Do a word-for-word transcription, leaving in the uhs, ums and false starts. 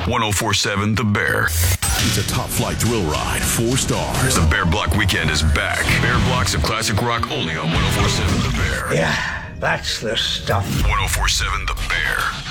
ten forty-seven The Bear. It's a top flight thrill ride, four stars. The Bear Block Weekend is back. Bear blocks of classic rock only on ten forty-seven The Bear. Yeah, that's the stuff. ten forty-seven The Bear.